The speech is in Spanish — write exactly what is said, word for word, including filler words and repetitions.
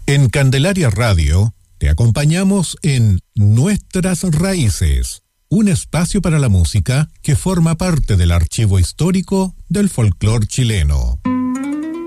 En Candelaria Radio te acompañamos en Nuestras Raíces, un espacio para la música que forma parte del archivo histórico del folclore chileno.